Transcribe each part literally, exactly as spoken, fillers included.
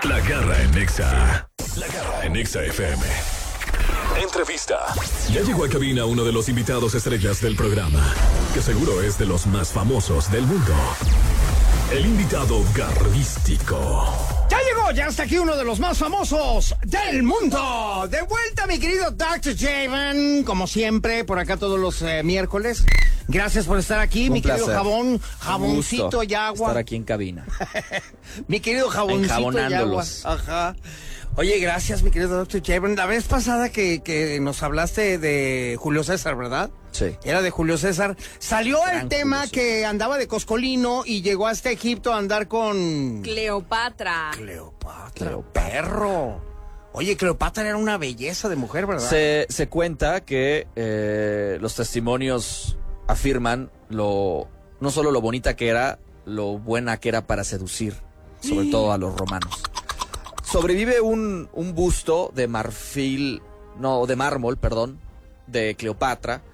La Garra en Nexa. La Garra en Nexa F M. Entrevista. Ya llegó a cabina uno de los invitados estrellas del programa, que seguro es de los más famosos del mundo. El invitado garrístico. Ya llegó, ya está aquí uno de los más famosos del mundo. De vuelta, mi querido doctor Javen, como siempre, por acá todos los eh, miércoles. Gracias por estar aquí, Un mi placer. querido jabón, jaboncito y agua. Estar aquí en cabina. Mi querido jaboncito y agua. Enjabonándolos. Ajá. Oye, gracias, mi querido doctor Javen. La vez pasada que, que nos hablaste de Julio César, ¿verdad? Sí. Era de Julio César. Salió Gran el tema Julio que andaba de coscolino y llegó hasta Egipto a andar con... Cleopatra. Cleopatra. Cleopatra. Perro. Oye, Cleopatra era una belleza de mujer, ¿verdad? Se, se cuenta que eh, los testimonios afirman lo no solo lo bonita que era, lo buena que era para seducir, sobre todo a los romanos. Sobrevive un, un busto de marfil, no, de mármol, perdón, de Cleopatra.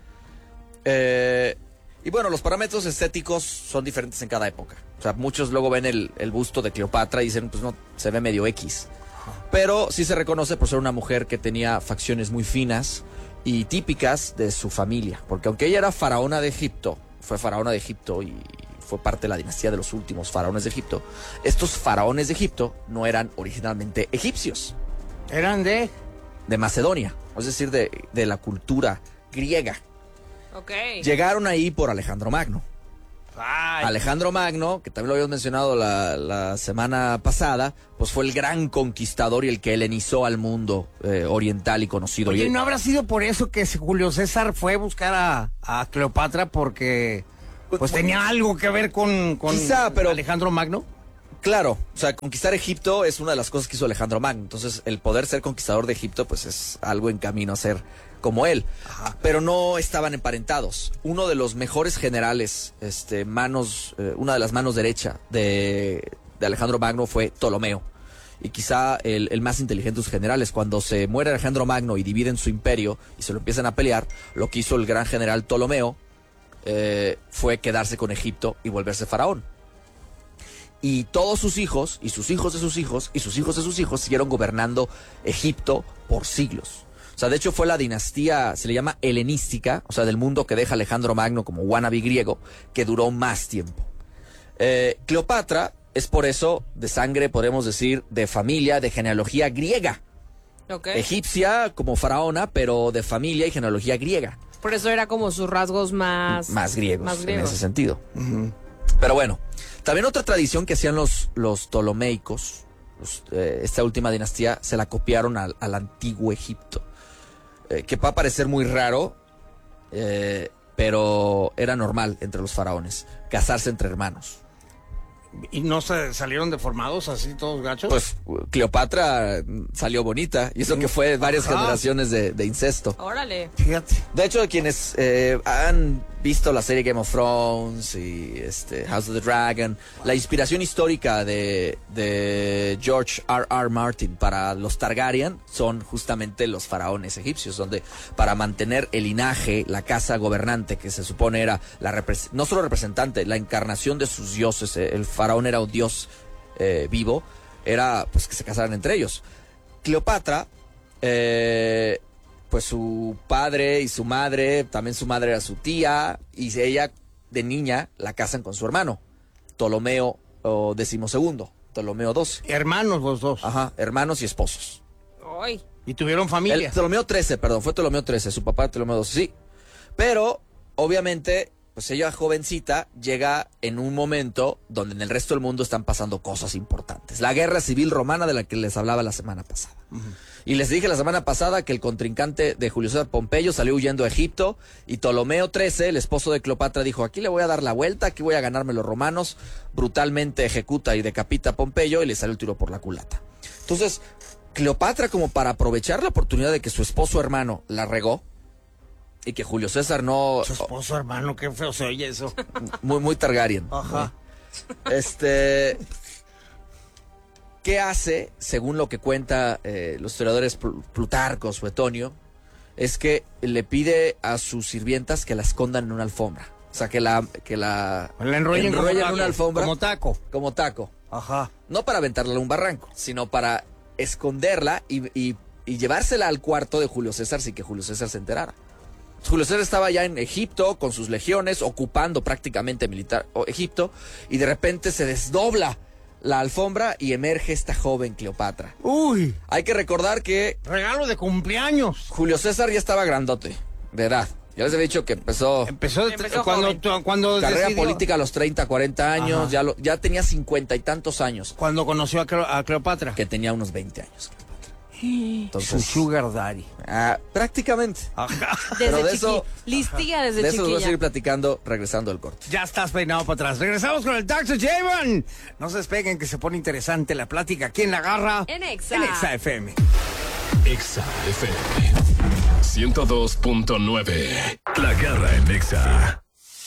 Eh, y bueno, los parámetros estéticos son diferentes en cada época. O sea, muchos luego ven el, el busto de Cleopatra y dicen, pues no, se ve medio X. Pero sí se reconoce por ser una mujer que tenía facciones muy finas y típicas de su familia. Porque aunque ella era faraona de Egipto, fue faraona de Egipto y fue parte de la dinastía de los últimos faraones de Egipto, estos faraones de Egipto no eran originalmente egipcios. Eran de... De Macedonia, es decir, de, de la cultura griega. Ok. Llegaron ahí por Alejandro Magno. Ay. Alejandro Magno, que también lo habíamos mencionado la, la semana pasada, pues fue el gran conquistador y el que helenizó al mundo eh, oriental y conocido. Oye, Y- ¿no habrá sido por eso que Julio César fue a buscar a, a Cleopatra porque pues tenía algo que ver con, con Quizá, pero- Alejandro Magno? Claro, o sea, conquistar Egipto es una de las cosas que hizo Alejandro Magno. Entonces, el poder ser conquistador de Egipto, pues es algo en camino a ser como él. Ajá. Pero no estaban emparentados. Uno de los mejores generales, este, manos, eh, una de las manos derecha de, de Alejandro Magno fue Ptolomeo. Y quizá el, el más inteligente de sus generales. Cuando se muere Alejandro Magno y dividen su imperio y se lo empiezan a pelear, lo que hizo el gran general Ptolomeo eh, fue quedarse con Egipto y volverse faraón. Y todos sus hijos, y sus hijos de sus hijos, y sus hijos de sus hijos siguieron gobernando Egipto por siglos. O sea, de hecho fue la dinastía, se le llama helenística, o sea, del mundo que deja Alejandro Magno como wannabe griego, que duró más tiempo. Eh, Cleopatra es por eso de sangre, podemos decir, de familia, de genealogía griega. Ok. Egipcia como faraona, pero de familia y genealogía griega. Por eso era como sus rasgos más... Más griegos, Más en griegos. ese sentido. Pero bueno, también otra tradición que hacían los, los ptolomeicos, los, eh, esta última dinastía, se la copiaron al, al antiguo Egipto. Eh, que va a parecer muy raro, eh, pero era normal entre los faraones, casarse entre hermanos. ¿Y no se salieron deformados así todos gachos? Pues Cleopatra salió bonita, y eso que fue varias Ajá. generaciones de, de incesto. Órale. Fíjate. De hecho, quienes eh, han visto la serie Game of Thrones y este House of the Dragon, la inspiración histórica de, de George R R. Martin para los Targaryen son justamente los faraones egipcios, donde para mantener el linaje, la casa gobernante, que se supone era la repres- no solo representante, la encarnación de sus dioses, eh, el faraón era un dios eh, vivo, era pues que se casaran entre ellos. Cleopatra, eh, pues su padre y su madre, también su madre era su tía, y ella de niña la casan con su hermano, Ptolomeo oh, decimosegundo, Ptolomeo doce. Hermanos los dos. Ajá, hermanos y esposos. Ay. Y tuvieron El familia. Ptolomeo trece, perdón, fue Ptolomeo trece, su papá Ptolomeo doce, sí. Pero, obviamente, pues ella jovencita llega en un momento donde en el resto del mundo están pasando cosas importantes. La guerra civil romana de la que les hablaba la semana pasada. Uh-huh. Y les dije la semana pasada que el contrincante de Julio César Pompeyo salió huyendo a Egipto y Ptolomeo trece, el esposo de Cleopatra, dijo, aquí le voy a dar la vuelta, aquí voy a ganarme los romanos, brutalmente ejecuta y decapita a Pompeyo y le salió el tiro por la culata. Entonces, Cleopatra, como para aprovechar la oportunidad de que su esposo hermano la regó y que Julio César no... Su esposo, hermano, qué feo se oye eso. Muy, muy Targaryen. Ajá. Este... ¿Qué hace, según lo que cuenta eh, los historiadores Pl- Plutarco, Suetonio, es que le pide a sus sirvientas que la escondan en una alfombra? O sea, que la... Que la La enrollen, como enrollen en taco, una alfombra. Como taco. Como taco. Ajá. No para aventarla a un barranco, sino para esconderla y, y, y llevársela al cuarto de Julio César sin que Julio César se enterara. Julio César estaba ya en Egipto con sus legiones, ocupando prácticamente militar o Egipto, y de repente se desdobla la alfombra y emerge esta joven Cleopatra. Uy, Hay que recordar que regalo de cumpleaños. Julio César ya estaba grandote, de edad. Ya les he dicho que empezó, Empezó, de- Empezó cuando, joven. tu- cuando carrera decidió- política a los treinta, cuarenta años, Ajá. ya, lo- ya tenía cincuenta y tantos años, Cuando conoció a, Cleo- a Cleopatra. que tenía unos veinte años. Su Entonces, sugar daddy. ah, prácticamente. Ajá. Pero Desde de chiqui. eso- Listilla desde De eso les voy a chiquilla. seguir platicando regresando al corte. Ya estás peinado para atrás. Regresamos con el doctor Javen. No se despeguen que se pone interesante la plática aquí en La Garra. En Exa. En Exa F M. Exa F M ciento dos punto nueve. La Garra en Exa.